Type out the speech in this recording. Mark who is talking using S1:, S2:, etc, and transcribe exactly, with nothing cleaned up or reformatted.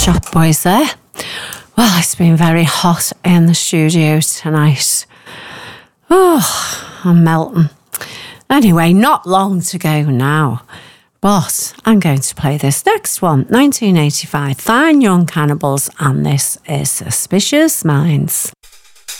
S1: Shop Boys there. Well, it's been very hot in the studio tonight. Oh, I'm melting. Anyway, not long to go now. But I'm going to play this next one, nineteen eighty-five, Fine Young Cannibals, and this is Suspicious Minds.